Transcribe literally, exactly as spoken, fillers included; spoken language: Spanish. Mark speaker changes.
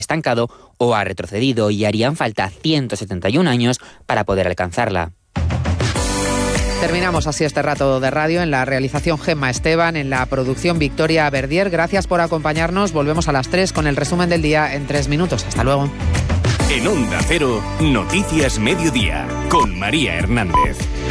Speaker 1: estancado o ha retrocedido y harían falta ciento setenta y un años para poder alcanzarla.
Speaker 2: Terminamos así este rato de radio. En la realización Gemma Esteban, en la producción Victoria Verdier. Gracias por acompañarnos. Volvemos a las tres con el resumen del día en tres minutos. Hasta luego.
Speaker 3: En Onda Cero, Noticias Mediodía, con María Hernández.